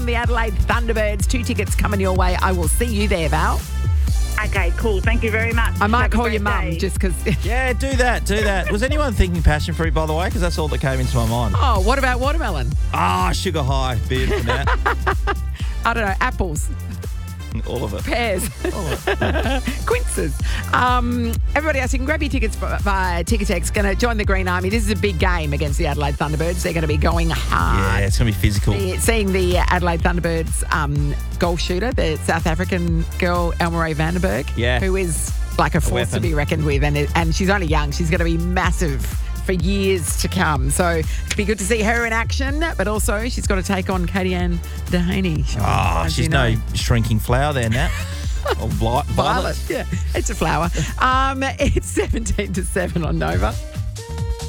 The Adelaide Thunderbirds, 2 tickets coming your way. I will see you there, Val. Okay, cool. Thank you very much. I might Have a call great your mum day. just because. Yeah, do that. Was anyone thinking passion fruit, by the way? Because that's all that came into my mind. Oh, what about watermelon? Sugar high beer for that. I don't know, apples, All of it. pears, quinces. Everybody else, you can grab your tickets via Ticketek. Going to join the Green Army. This is a big game against the Adelaide Thunderbirds. They're going to be going hard. Yeah, it's going to be physical. Seeing the Adelaide Thunderbirds goal shooter, the South African girl, Elmarie Vandenberg, who is like a force to be reckoned with. And she's only young. She's going to be massive for years to come. So it'd be good to see her in action, but also she's got to take on Katie-Ann Dehaney. She's no shrinking flower there, Nat. Or violet. Yeah, it's a flower. It's 17 to 7 on Nova.